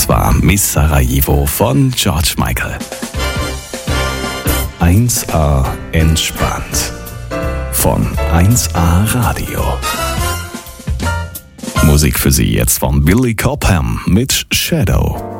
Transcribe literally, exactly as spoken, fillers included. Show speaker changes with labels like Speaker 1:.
Speaker 1: Das war Miss Sarajevo von George Michael. eins A entspannt von eins A Radio. Musik für Sie jetzt von Billy Cobham mit Shadow.